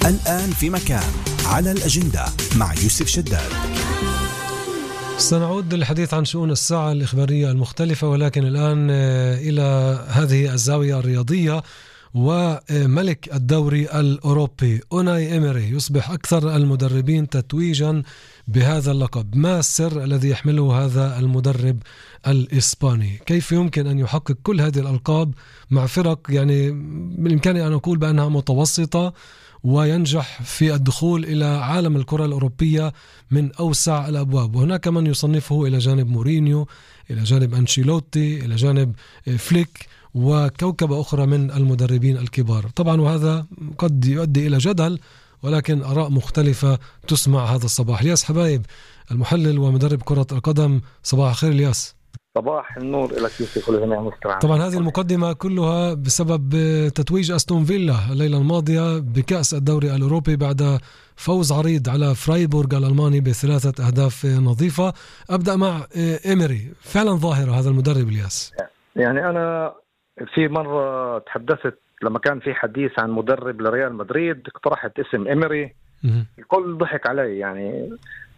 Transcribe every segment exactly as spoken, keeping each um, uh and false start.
الآن في مكان على الأجندة مع يوسف شداد. سنعود للحديث عن شؤون الساعة الإخبارية المختلفة، ولكن الآن إلى هذه الزاوية الرياضية. وملك الدوري الأوروبي أوناي إيمري يصبح أكثر المدربين تتويجا بهذا اللقب. ما السر الذي يحمله هذا المدرب الإسباني؟ كيف يمكن أن يحقق كل هذه الألقاب مع فرق يعني بالإمكاني أن أقول بأنها متوسطة، وينجح في الدخول إلى عالم الكرة الأوروبية من أوسع الأبواب؟ وهناك من يصنفه إلى جانب مورينيو، إلى جانب أنشيلوتي، إلى جانب فليك، وكوكبة أخرى من المدربين الكبار طبعا. وهذا قد يؤدي إلى جدل، ولكن آراء مختلفة تسمع هذا الصباح. الياس حبايب المحلل ومدرب كرة القدم، صباح الخير الياس. صباح النور لك يوسف ولجميع المستمعين. طبعا هذه المقدمة كلها بسبب تتويج أستون فيلا الليلة الماضية بكأس الدوري الأوروبي بعد فوز عريض على فرايبورغ الألماني بثلاثة أهداف نظيفة. أبدأ مع إيمري، فعلا ظاهرة هذا المدرب الياس. يعني أنا في مرة تحدثت لما كان في حديث عن مدرب لريال مدريد، اقترحت اسم إيمري، الكل ضحك علي. يعني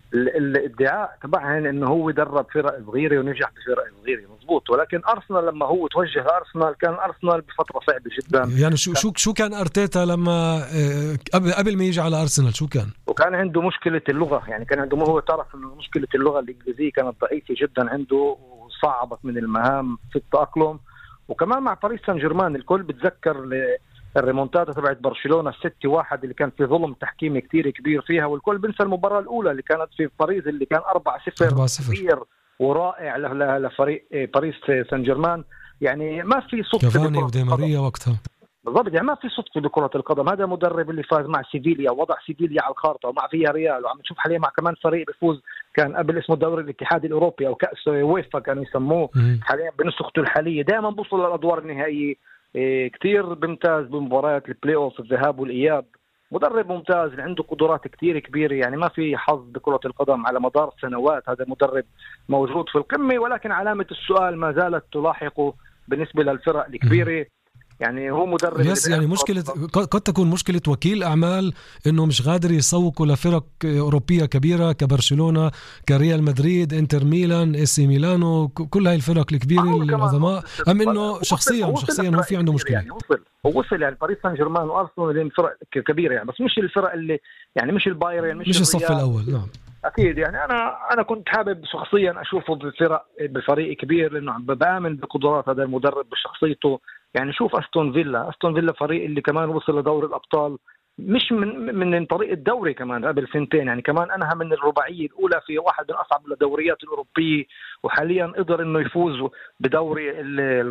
الادعاء تبعهن انه هو درب فرق صغيره ونجح بفرق صغيره، مزبوط، ولكن ارسنال لما هو توجه لارسنال كان ارسنال بفتره صعبه جدا. يعني شو شو شو كان ارتيتا لما قبل قبل ما يجي على ارسنال شو كان؟ وكان عنده مشكله اللغه، يعني كان عنده، هو تعرف انه مشكله اللغه الانجليزيه كانت ضعيفه جدا عنده وصعبت من المهام في التاقلم. وكمان مع باريس سان جيرمان الكل بتذكر الريمونتادا تبعت برشلونة ستة واحد اللي كان في ظلم تحكيمي كتير كبير فيها، والكل بنسى المباراة الأولى اللي كانت في باريس اللي كان أربعة صفر كبير ورائع لفريق باريس سان جيرمان. يعني ما في صدفة كافاني ودي ماريا وقتها، بالضبط، يعني ما في صدفة بكرة القدم. هذا مدرب اللي فاز مع سيفيليا ووضع سيفيليا على الخارطة، ومع فيها ريال، وعم نشوف حاليا مع كمان فريق بيفوز كان قبل اسمه دوري الاتحاد الأوروبي أو كأس ويفا كانوا يسموه، حاليا بنسخته الحالية دائما بوصل للأدوار النهائية. إيه كتير بمتاز بمباريات البلاي اوف، الذهاب والإياب. مدرب ممتاز عنده قدرات كتير كبيرة، يعني ما في حظ بكرة القدم على مدار سنوات. هذا المدرب موجود في القمة، ولكن علامة السؤال ما زالت تلاحقه بالنسبة للفرق الكبيرة. يعني هو مدرب يس يعني مشكلة قد تكون مشكلة وكيل أعمال إنه مش قادر يسوق لفرق أوروبية كبيرة كبرشلونة، كريال مدريد، إنتر ميلان، إسي ميلانو، كل هاي الفرق الكبيرة العظماء، أم إنه شخصيا شخصيا هو في عنده مشكلة. يعني وصل هو وصل يعني باريس سان جيرمان وأرسنال اللي فرق كبيرة يعني، بس مش الفرق اللي يعني مش البايرن، مش, مش الصف الأول. نعم أكيد. يعني أنا أنا كنت حابب شخصيا أشوفه بفرق بفريق كبير، لأنه عم بآمن بقدرات هذا المدرب بشخصيته. يعني شوف أستون فيلا، أستون فيلا فريق اللي كمان وصل لدور الأبطال مش من من طريق الدوري كمان قبل سنتين، يعني كمان أنها من الرباعية الأولى في واحد من أصعب الدوريات الأوروبية، وحاليا قدر إنه يفوز بدوري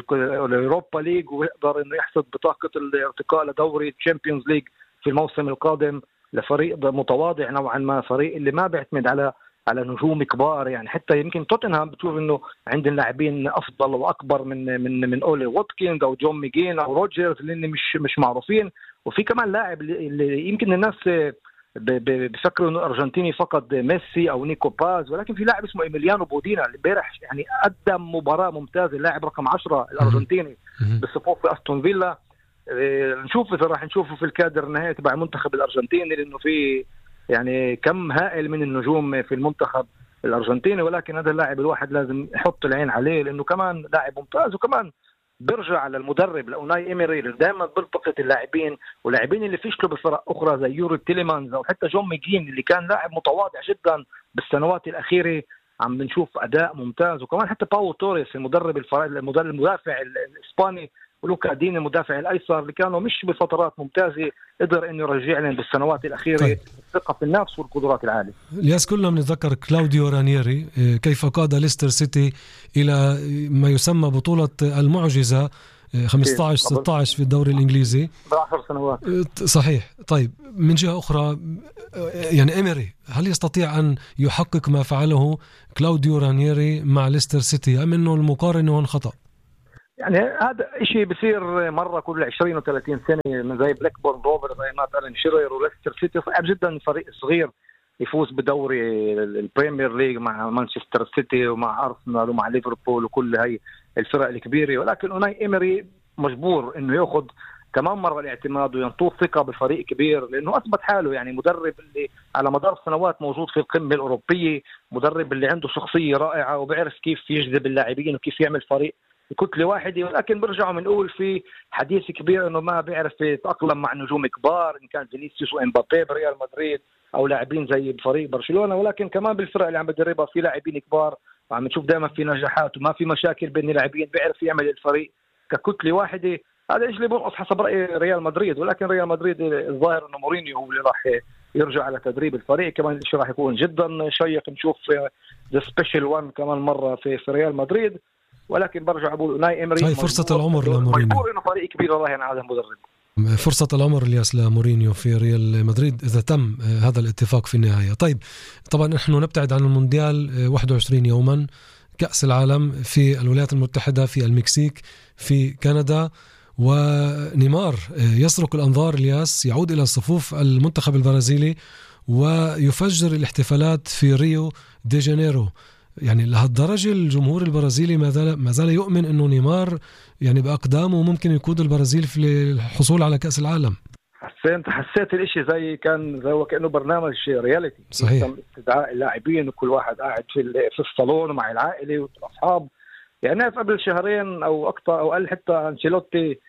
الأوروبا ليج، ويقدر إنه يحصد بطاقة الارتقاء لدوري الشامبيونز ليج في الموسم القادم لفريق متواضع نوعا ما، فريق اللي ما بيعتمد على على نجوم كبار. يعني حتى يمكن توتنهام بتشوف انه عندهم لاعبين افضل واكبر من من من اولي واتكنز او جون ميغين او روجرز اللي مش مش معروفين. وفي كمان لاعب اللي يمكن الناس بفكروا انه ارجنتيني فقط، ميسي او نيكو باز، ولكن في لاعب اسمه إيميليانو بودينا اللي امبارح يعني قدم مباراه ممتازه، اللاعب رقم عشرة الارجنتيني بالصفوف في استون فيلا. نشوف اذا راح نشوفه في الكادر النهائي تبع المنتخب الارجنتيني، لانه في يعني كم هائل من النجوم في المنتخب الأرجنتيني، ولكن هذا اللاعب الواحد لازم يحط العين عليه لأنه كمان لاعب ممتاز. وكمان برجع على المدرب لأوناي إيمري اللي دائما بلتقط اللاعبين ولاعبين اللي فيشلوا بفرق أخرى زي يوري تيليمانز أو حتى جون ميغين اللي كان لاعب متواضع جدا بالسنوات الأخيرة، عم بنشوف أداء ممتاز. وكمان حتى باو توريس المدرب المدرب المدافع الإسباني، ولوكا دين المدافع الأيسر اللي كانوا مش بفترات ممتازة، قدر إنه يرجع لهم بالسنوات الأخيرة طيب. الثقة في النفس والقدرات العالية. الياس كلنا بنتذكر كلاوديو رانييري كيف قاد ليستر سيتي إلى ما يسمى بطولة المعجزة خمسة عشر ستة عشر في الدوري الإنجليزي بعشر سنوات. صحيح. طيب من جهة أخرى يعني إيمري هل يستطيع أن يحقق ما فعله كلاوديو رانييري مع ليستر سيتي، أم إنه المقارنة هون خطأ؟ يعني هذا إشي بصير مرة كل عشرين وثلاثين سنة، زي بلاكبورن روفر، زي ما قال شيرر وليستر سيتي. صعب جدا فريق صغير يفوز بدوري البريمير ليج مع مانشستر سيتي ومع أرسنال ومع ليفربول وكل هاي الفرق الكبيرة، ولكن أوناي إيمري مجبور إنه يأخذ كمان مرة الاعتماد وينطوه ثقة بفريق كبير، لأنه أثبت حاله يعني مدرب اللي على مدار السنوات موجود في القمة الأوروبية، مدرب اللي عنده شخصية رائعة وبيعرف كيف يجذب اللاعبين وكيف يعمل فريق بكتلة واحدة. ولكن برجعوا بنقول في حديث كبير إنه ما بيعرف يتأقلم مع نجوم كبار، إن كان فينيسيوس وإمبابي بريال مدريد أو لاعبين زي بفريق برشلونة، ولكن كمان بالفرق اللي عم بدربها في لاعبين كبار وعم نشوف دائما في نجاحات وما في مشاكل بين اللاعبين، بيعرف يعمل الفريق ككتلة واحدة. هذا ايش اللي بنقص حسب راي ريال مدريد، ولكن ريال مدريد الظاهر انه مورينيو هو اللي راح يرجع على تدريب الفريق. كمان الشيء راح يكون جدا شيق نشوف ذا سبيشال وان كمان مره في في ريال مدريد. ولكن برجع بقول ناي امري هاي فرصه العمر لمورينيو، مجبور انه فريق كبير راهن على هذا المدرب. فرصة العمر الياس لمورينيو في ريال مدريد إذا تم هذا الاتفاق في النهاية. طيب طبعا نحن نبتعد عن المونديال واحد وعشرين يوما، كأس العالم في الولايات المتحدة، في المكسيك، في كندا، ونيمار يسرق الأنظار الياس، يعود إلى صفوف المنتخب البرازيلي ويفجر الاحتفالات في ريو دي جانيرو. يعني لهالدرجة الجمهور البرازيلي ما زال ما زال يؤمن إنه نيمار يعني بأقدامه ممكن يقود البرازيل في الحصول على كأس العالم. حسيت حسيت الاشي زي كان زي وكأنه برنامج رياليتي. صحيح. استدعاء اللاعبين وكل واحد قاعد في في الصالون مع العائلة والأصحاب. يعني قبل شهرين أو أكثر أو أقل حتى أنشيلوتي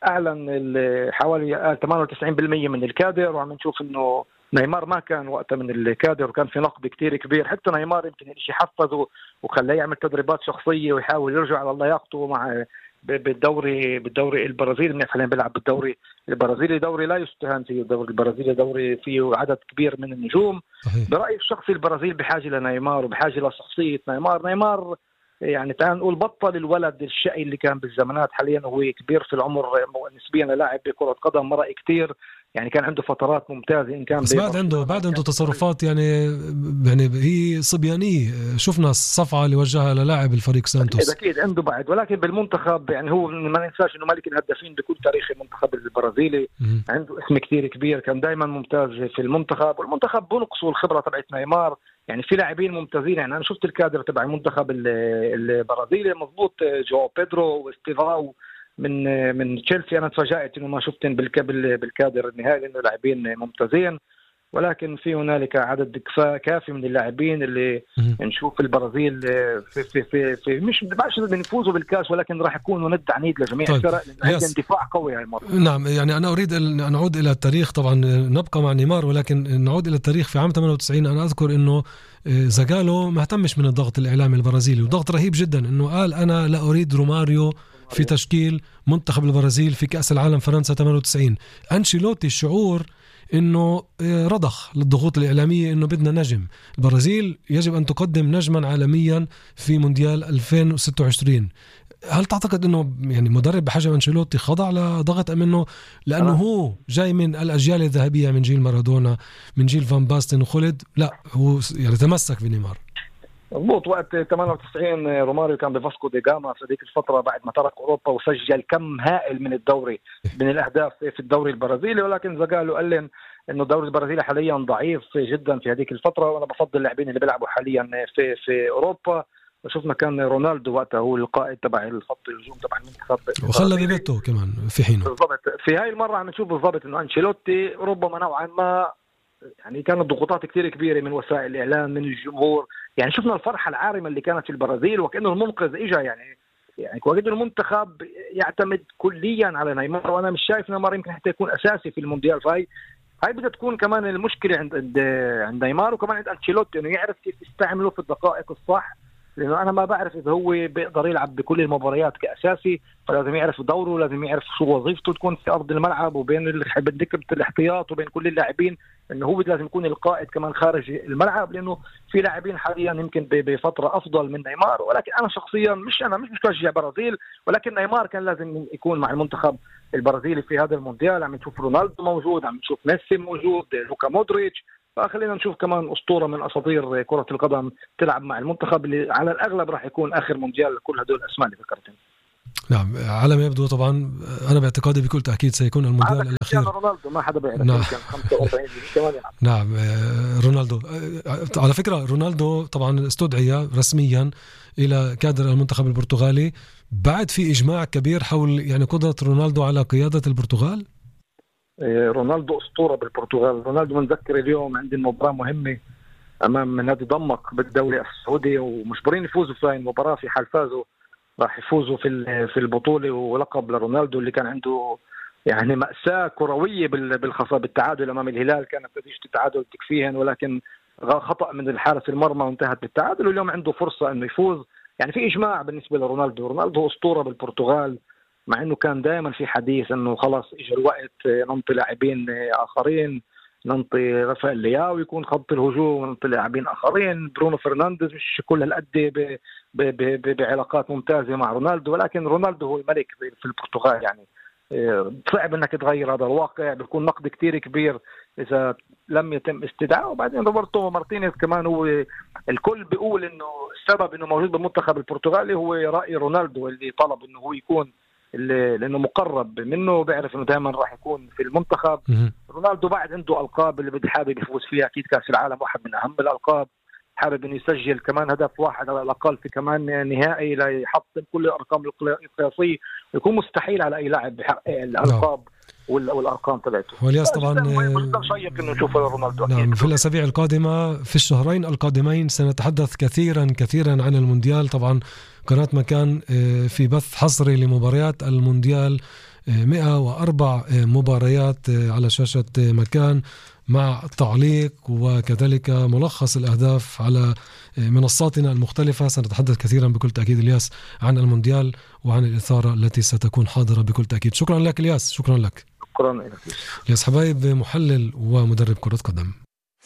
أعلن حوالي ثمانية وتسعين بالمئة من الكادر، وعم نشوف إنه نيمار ما كان وقتها من الكادر وكان في نقد كتير كبير. حتى نيمار يمكن الشيء حفزه وخلاه يعمل تدريبات شخصية ويحاول يرجع على لياقته مع بالدوري بالدوري البرازيلي. من حاليا بيلعب بالدوري البرازيلي، دوري لا يستهان فيه. الدوري البرازيلي دوري فيه عدد كبير من النجوم. صحيح. برأيي الشخصي البرازيل بحاجة لنيمار وبحاجة لشخصية نيمار. نيمار يعني تعال نقول بطل الولد الشقي اللي كان بالزمانات، حاليا هو كبير في العمر نسبيا للاعب بكرة قدم، مرق كتير يعني كان عنده فترات ممتازة. إن كان بس بعد عنده بعد عنده تصرفات يعني يعني هي صبيانية. شفنا الصفعة اللي وجهها للاعب الفريق سانتوس. أكيد, أكيد عنده بعد، ولكن بالمنتخب يعني هو ما ننساش إنه ملك الهدافين بكل تاريخ المنتخب البرازيلي. م- عنده اسم كتير كبير، كان دائما ممتاز في المنتخب، والمنتخب بنقصه الخبرة تبعت نيمار. يعني في لاعبين ممتازين، يعني أنا شفت الكادر تبع المنتخب البرازيلي مضبوط، جو بيدرو واستيفاو من من تشيلسي. انا تفاجأت انه ما شفتن بالكادر النهائي لانه لاعبين ممتازين، ولكن في هنالك عدد كافي من اللاعبين اللي نشوف البرازيل في في في, في مش بعرفش بنفوزوا بالكاس، ولكن راح يكونوا ند عنيد لجميع طيب. الفرق لانه عندهم دفاع قوي هاي المره. نعم، يعني انا اريد ان نعود الى التاريخ. طبعا نبقى مع نيمار، ولكن نعود الى التاريخ. في عام ثمانية وتسعين انا اذكر انه زاغالو ما اهتمش من الضغط الاعلامي البرازيلي، وضغط رهيب جدا، انه قال انا لا اريد روماريو في تشكيل منتخب البرازيل في كأس العالم فرنسا ثمانية وتسعين. أنشيلوتي الشعور إنه رضخ للضغوط الإعلامية إنه بدنا نجم، البرازيل يجب أن تقدم نجما عالميا في مونديال ألفين وستة وعشرين. هل تعتقد إنه يعني مدرب بحجم أنشيلوتي خضع لضغط أم إنه لأنه هو جاي من الأجيال الذهبية، من جيل مارادونا، من جيل فان باستن وخلد، لا هو يعني تمسك بنيمار؟ مضبوط. وقت ثمانية وتسعين روماريو كان بفاسكو دي جاما في ذيك الفترة بعد ما ترك أوروبا، وسجل كم هائل من الدوري من الأهداف في الدوري البرازيلي. ولكن زاغالو قال لن إنه الدوري البرازيلي حاليا ضعيف جدا في هذيك الفترة، وأنا بفضل اللاعبين اللي بيلعبوا حاليا في في أوروبا. وشفنا كان رونالدو وقتها هو القائد تبع الخط الهجوم تبع المنتخب، وخلى بيبيتو كمان في حينه. بالضبط. في هاي المرة عم نشوف بالضبط إنه أنشيلوتي ربما نوعا ما يعني كانت ضغوطات كتير كبيرة من وسائل الإعلام، من الجمهور. يعني شفنا الفرحة العارمة اللي كانت في البرازيل وكأنه المنقذ إجا. يعني يعني وجد المنتخب يعتمد كليا على نيمار، وأنا مش شايف نيمار يمكن حتى يكون أساسي في المونديال. فهي هاي بدها تكون كمان المشكلة عند عند نيمار وكمان عند أنشيلوتي، إنه يعرف كيف يستعمله في الدقائق الصح. لأنه أنا ما بعرف إذا هو بيقدر يلعب بكل المباريات كأساسي، فلازم يعرف دوره، لازم يعرف شو وظيفته تكون في أرض الملعب وبين الدكة الاحتياط وبين كل اللاعبين، إنه هو لازم يكون القائد كمان خارج الملعب. لأنه في لاعبين حاليا يمكن بفترة أفضل من نيمار، ولكن أنا شخصيا مش أنا مش مشجع برازيل، ولكن نيمار كان لازم يكون مع المنتخب البرازيلي في هذا المونديال. عم نشوف رونالدو موجود، عم نشوف ميسي موجود، لوكا مودريتش، فخلينا نشوف كمان أسطورة من أساطير كرة القدم تلعب مع المنتخب اللي على الأغلب راح يكون آخر مونديال لكل هدول الأسماء اللي ذكرتهم. نعم على ما يبدو طبعا أنا باعتقادي بكل تأكيد سيكون المونديال الأخير رونالدو ما حدا بيعرف. نعم. كان خمسة وأربعين كمان يعني. نعم رونالدو على فكرة رونالدو طبعا استدعي رسميا إلى كادر المنتخب البرتغالي بعد في إجماع كبير حول يعني قدرة رونالدو على قيادة البرتغال. رونالدو أسطورة بالبرتغال. رونالدو منذكر اليوم عندي مباراة مهمة أمام نادي ضمك بالدوري السعودي ومجبرين يفوزوا في المباراة. في حال فازوا راح يفوزوا في في البطولة ولقب لرونالدو اللي كان عنده يعني مأساة كروية بالخاصة بالتعادل أمام الهلال. كانت نتيجة التعادل تكفيهن ولكن خطأ من الحارس المرمى وانتهت بالتعادل واليوم عنده فرصة إنه يفوز. يعني في إجماع بالنسبة لرونالدو. رونالدو أسطورة بالبرتغال مع إنه كان دائما في حديث إنه خلاص إجا الوقت ننطي لاعبين آخرين ننطي رافائيل لياو يكون خط الهجوم وننطي لاعبين آخرين. برونو فرنانديز مش كل هالقد بعلاقات ممتازة مع رونالدو ولكن رونالدو هو الملك في البرتغال. يعني صعب انك تغير هذا الواقع. بيكون نقد كتير كبير اذا لم يتم استدعائه. وبعدين روبرتو مارتينيز كمان هو الكل بيقول انه السبب انه موجود بالمنتخب البرتغالي هو رأي رونالدو اللي طلب انه هو يكون لانه مقرب منه بيعرف انه دائما راح يكون في المنتخب. رونالدو بعد عنده القاب اللي بده حابب يفوز فيها. اكيد كاس العالم واحد من اهم الالقاب. حابب انه يسجل كمان هدف واحد على الاقل في كمان نهائي ليحطم كل الارقام القياسيه. يكون مستحيل على اي لاعب بحقق الالقاب والارقام تبعته. والياس طبعا شيق انه نشوف رونالدو. نعم في الاسابيع القادمه في الشهرين القادمين سنتحدث كثيرا كثيرا عن المونديال. طبعا قناه مكان في بث حصري لمباريات المونديال مئة وأربع مباريات على شاشه مكان مع تعليق وكذلك ملخص الأهداف على منصاتنا المختلفة. سنتحدث كثيرا بكل تأكيد الياس عن المونديال وعن الإثارة التي ستكون حاضرة بكل تأكيد. شكرا لك الياس. شكرا لك. شكرا لك الياس حبايب محلل ومدرب كرة قدم.